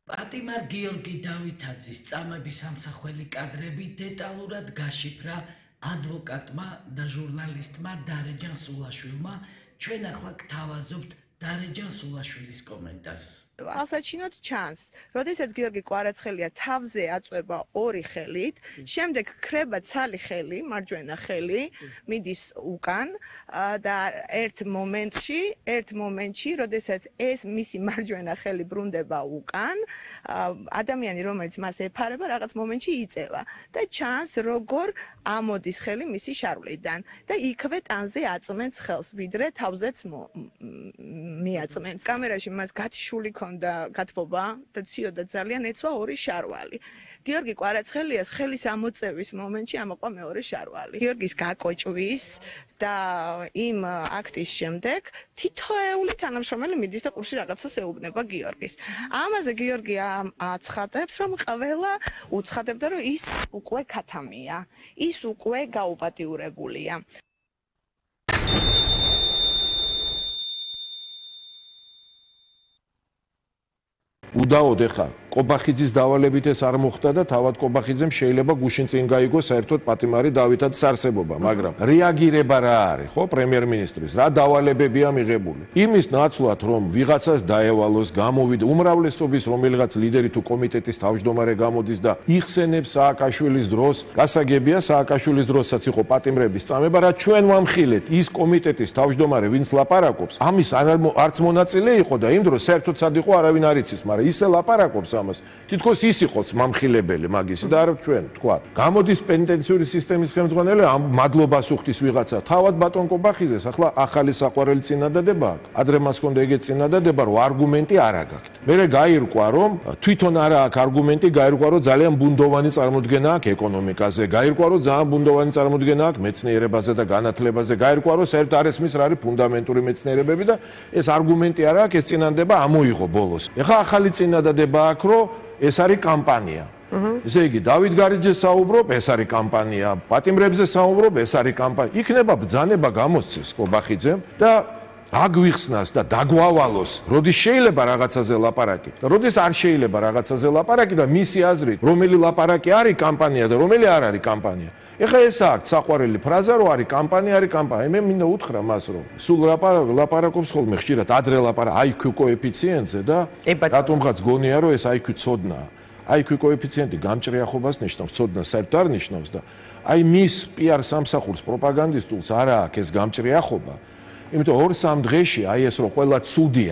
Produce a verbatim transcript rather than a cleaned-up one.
პატიმარ გიორგი დავითაძის წამების ამსახველი კადრები დეტალურად გაშიფრა ადვოკატმა და ჟურნალისტმა დარეჯან სულაშვილმა. ჩვენ ახლა გთავაზობთ დარეჯან სულაშვილის კომენტარს. Alsachinot chance. როდესაც გიორგი კვარაცხელია თავზე აწვება ორი ხელით, შემდეგ ქრება ცალი ხელი, მარჯვენა ხელი, მიდის უკან და ერთ მომენტში, ერთ მომენტში, როდესაც ეს მისი მარჯვენა ხელი ბრუნდება უკან, ადამიანი რომელიც მას ეფარება, რაღაც მომენტში იწევა და chance როგორ ამოდის ხელი მისი შარვლიდან და იქვე ტანზე აწმენს ხელს, ვიდრე თავზეც მიაწმენს. კამერაში მას გათიშული და გათბობა და ციოდა ძალიან ეცვა ორი შარვალი. გიორგი კვარაცხელიას ხელის ამოწევის მომენტში ამოყვა მეორე შარვალი. გიორგის გაკოჭვის და იმ აქტის შემდეგ თითოეული თანამშრომელი მიდის და ყურში რაღაცას ეუბნება გიორგის. ამაზე გიორგი აცხადებს, რომ ყველა უცხადებდა, რომ ის უკვე ქათამია, ის უკვე გაუპატიურებულია. უდაოდ ეხა კობახიძის დავალებით ეს არ მოხდა და თავად კობახიძემ შეიძლება გუშინ წინ გაიგო საერთოდ პატიმარი დავითაძის არსებობა, მაგრამ რეაგირება რა არის, ხო, პრემიერ-მინისტრის, რა დავალებებია მიღებული. იმის ნაცვლად, რომ ვიღაცას დაევალოს, გამოვიდა უმრავლესობის რომელიღაც ლიდერი თუ კომიტეტის თავმჯდომარე გამოდის და იხსენებს სააკაშვილის დროს, გასაგებია სააკაშვილის დროსაც იყო პატიმრების წამება, რა ჩვენ ვამხილეთ ის კომიტეტის თავმჯდომარე, ვინც ლაპარაკობს, ამის არც მონაწილე იყო და იმ დროს საერთოდ სად იყო არავინ არ იცის, მაგრამ ისე ლაპარაკობს ამას. თითქოს ის იყოს მამხილებელი მაგისი და არა ჩვენ თქვა. გამოდის პენიტენციური სისტემის ხელმძღვანელი ამ მადლობას უხდის ვიღაცა. თავად ბატონ კობახიძეს ახლა ახალი საყვარელი წინადადება აქვს. ადრე მას ჰქონდა ეგეთ წინადადება, რომ არგუმენტი არ აგაქვთ. მერე გაირკვა, რომ თვითონ არა აქვს არგუმენტი, გაირკვა, რომ ძალიან ბუნდოვანი წარმოდგენა აქვს ეკონომიკაზე, გაირკვა, რომ ძალიან ბუნდოვანი წარმოდგენა აქვს მეცნიერებაზე და განათლებაზე, გაირკვა, რომ საერთოდ არ ესმის რა არის ფუნდამენტური მეცნიერებები და ეს არგუმენტი არ აქვს, ეს წინადადება ამოიღო ბოლოს. ეხლა ახალი წინადადება აქვს, რომ ეს არის კამპანია. ესე იგი, დავით გარიძე საუბრობ, ეს არის კამპანია, პატიმრებზე საუბრობ, ეს არის კამპანია. იქნება ბრძანება გამოსცეს კობახიძემ და აგვიხსნას და დაგვავალოს, როდის შეიძლება რაღაცაზე ლაპარაკი და როდის არ შეიძლება რაღაცაზე ლაპარაკი და მისი აზრით, რომელი ლაპარაკი არის კამპანია და რომელი არ არის კამპანია. ეხლა ეს აქვს საყვარელი ფრაზა, რომ არის კამპანია, არის კამპანია. მე მინდა უთხრა მას, რომ სულ ლაპარაკობს ხოლმე ხშირად ადრე ლაპარაკ აი ქიუ კოეფიციენტზე და რატომღაც გონია, რომ ეს აი ქიუ ცოდნაა. აი ქიუ კოეფიციენტი გამჭრიახობას ნიშნავს, ცოდნას საერთოდ არ ნიშნავს და აი მის პიარ სამსახურს პროპაგანდისტულს არა აქვს ეს გამჭრიახობა. იმიტომ ორ სამ დღეში აი ეს რომ ყველა ცუდია